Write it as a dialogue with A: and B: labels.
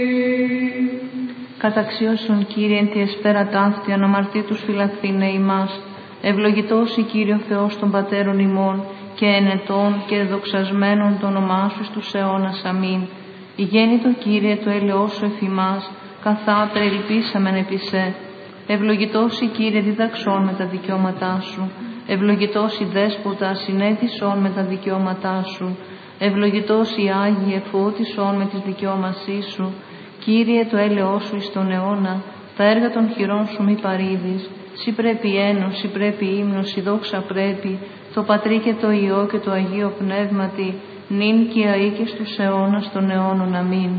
A: Καταξιώσον Κύριε εν τη εσπέρα ταύτη αναμαρτήτους φυλαχθήνε ημάς. Ευλογητός η Κύριο Θεός των πατέρων ημών και ενετών και δοξασμένων το όνομά σου στους αιώνας. Αμήν. Η γέννητο Κύριε το έλεος σου εφ' ημάς, καθάπερ ελπίσαμεν επί σε. Ευλογητός η Κύριε διδαξών με τα δικαιώματά σου. Ευλογητός η Δέσποτα συνέτησον με τα δικαιώματά σου. Ευλογητός η Άγιε φώτισον με τις δικαιώμασή σου. Κύριε το έλεος σου εις τον αιώνα, τα έργα των χειρών σου μη παρήδεις. Συ πρέπει ένος, συ πρέπει ύμνος, η δόξα πρέπει, το Πατρί και το Υιό και το Αγίο Πνεύματι, νυν και αεί και στους αιώνας των αιώνων. Αμήν.